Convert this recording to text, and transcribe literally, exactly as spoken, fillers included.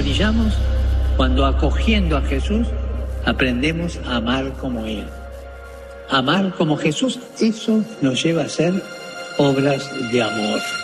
arrodillamos, cuando acogiendo a Jesús, aprendemos a amar como Él. Amar como Jesús, eso nos lleva a hacer obras de amor.